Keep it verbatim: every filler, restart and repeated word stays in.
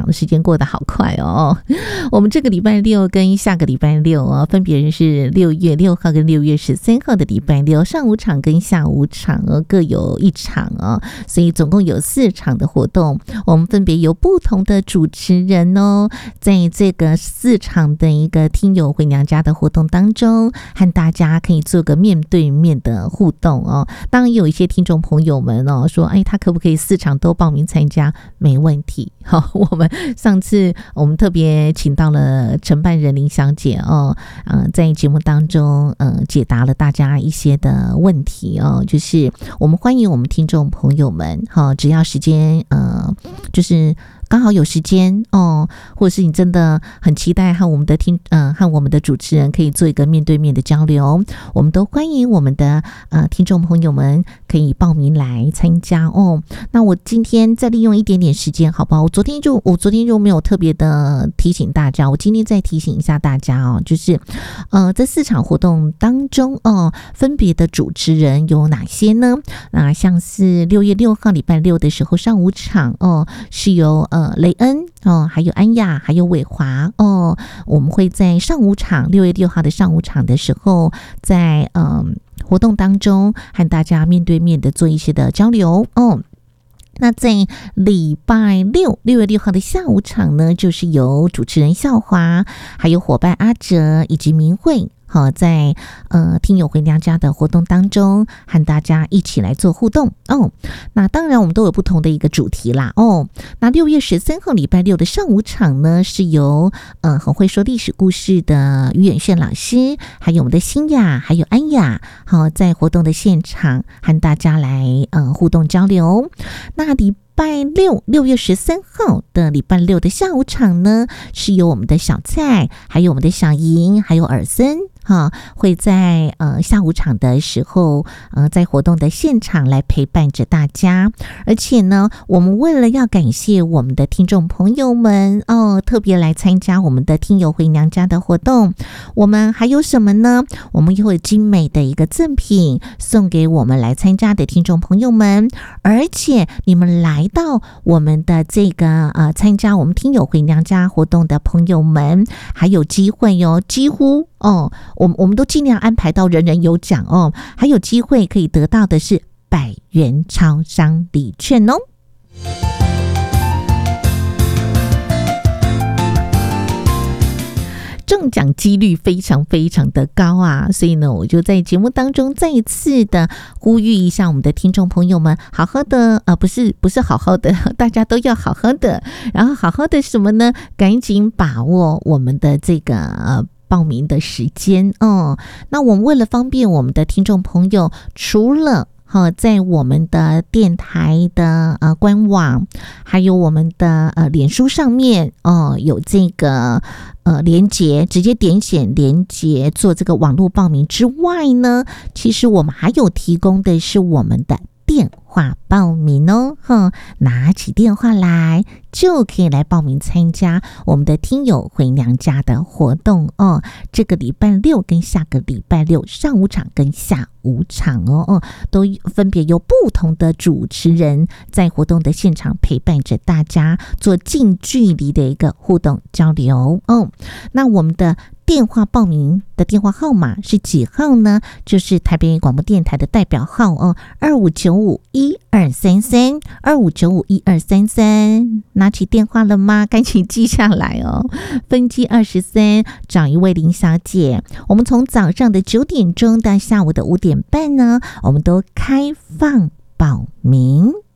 的时间过得好快哦。我们这个礼拜六跟下个礼拜六哦，分别是六月六号跟六月十三号的礼拜六，上午场跟下午场哦各有一场哦，所以总共有四场的活动，我们分别由不同的主持人哦，在这个四场的一个听友回娘家的活动当中，和大家可以做个面对面的互动哦。当然有一些听众朋友们哦说，哎，他可不可以四场都报名参加？没问题。好、哦，我们上次我们特别请到了承办人林小姐哦，呃，在节目当中呃解答了大家一些的问题哦，就是我们欢迎我们听众朋友们哈、哦，只要时间呃就是刚好有时间哦，或者是你真的很期待和我们的听呃和我们的主持人可以做一个面对面的交流，我们都欢迎我们的呃听众朋友们可以报名来参加哦。那我今天再利用一点点时间，好不好？我昨天就我昨天就没有特别的提醒大家，我今天再提醒一下大家哦，就是呃这四场活动当中哦，分别的主持人有哪些呢？那像是六月六号礼拜六的时候上午场哦，是由呃，雷恩哦，还有安雅，还有伟华哦，我们会在上午场六月六号的上午场的时候，在嗯、呃、活动当中和大家面对面的做一些的交流哦。那在礼拜六六月六号的下午场呢，就是由主持人校华，还有伙伴阿哲以及明慧。好，在呃听友回娘家的活动当中，和大家一起来做互动哦。那当然，我们都有不同的一个主题啦哦。那六月十三号礼拜六的上午场呢，是由呃很会说历史故事的于远炫老师，还有我们的新雅，还有安雅，好，在活动的现场和大家来呃互动交流。那礼拜六六月十三号的礼拜六的下午场呢，是由我们的小蔡，还有我们的小莹，还有尔森。哈，会在呃下午场的时候，呃，在活动的现场来陪伴着大家。而且呢，我们为了要感谢我们的听众朋友们哦，特别来参加我们的听友回娘家的活动。我们还有什么呢？我们有精美的一个赠品送给我们来参加的听众朋友们，而且你们来到我们的这个呃参加我们听友回娘家活动的朋友们，还有机会哟、哦，几乎哦。我们我们都尽量安排到人人有奖哦，还有机会可以得到的是百元超商礼券哦。中奖几率非常非常的高啊，所以呢，我就在节目当中再一次的呼吁一下我们的听众朋友们，好好的啊，不是不是好好的，大家都要好好的，然后好好的什么呢？赶紧把握我们的这个呃。报名的时间哦，那我们为了方便我们的听众朋友，除了哈在我们的电台的呃官网，还有我们的呃脸书上面哦有这个呃连结，直接点选连结做这个网络报名之外呢，其实我们还有提供的是我们的电话报名哦，哈，拿起电话来就可以来报名参加我们的听友回娘家的活动哦。这个礼拜六跟下个礼拜六上午场跟下午场哦，哦，都分别由不同的主持人在活动的现场陪伴着大家做近距离的一个互动交流哦。那我们的电话报名的电话号码是几号呢？就是台北广播电台的代表号哦，二五九五一二三三，二五九五一二三三。拿起电话了吗？赶紧记下来哦。分机二十三，找一位林小姐。我们从早上的九点钟到下午的五点半呢，我们都开放报名。